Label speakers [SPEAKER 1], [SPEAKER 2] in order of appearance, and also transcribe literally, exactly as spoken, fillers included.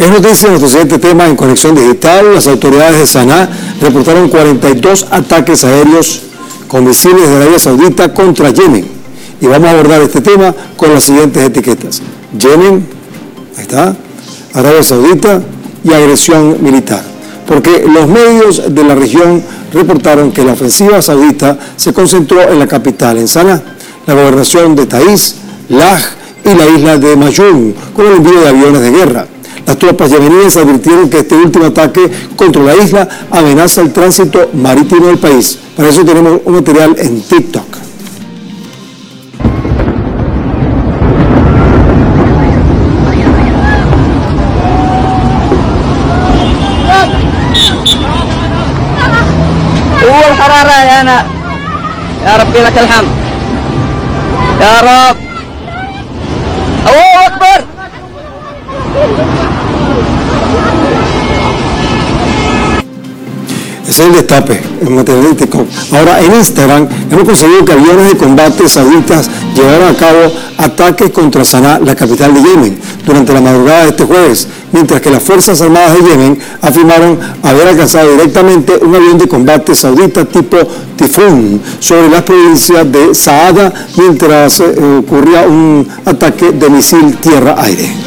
[SPEAKER 1] Es noticia nuestro siguiente tema en Conexión Digital. Las autoridades de Saná reportaron cuarenta y dos ataques aéreos con misiles de Arabia Saudita contra Yemen. Y vamos a abordar este tema con las siguientes etiquetas: Yemen, ahí está, Arabia Saudita y agresión militar. Porque los medios de la región reportaron que la ofensiva saudita se concentró en la capital, en Saná, la gobernación de Taiz, Laj y la isla de Mayún, con el envío de aviones de guerra. Las tropas yemeníes advirtieron que este último ataque contra la isla amenaza el tránsito marítimo del país. Para eso tenemos un material en TikTok.
[SPEAKER 2] أول حرارة يا أنا يا ربي لك الحمد يا رب الله أكبر.
[SPEAKER 1] Ese es el destape, el material de TikTok. Ahora, en Instagram hemos conseguido que aviones de combate sauditas llevaron a cabo ataques contra Saná, la capital de Yemen, durante la madrugada de este jueves, mientras que las Fuerzas Armadas de Yemen afirmaron haber alcanzado directamente un avión de combate saudita tipo Tifún sobre las provincias de Saada, mientras eh, ocurría un ataque de misil tierra-aire.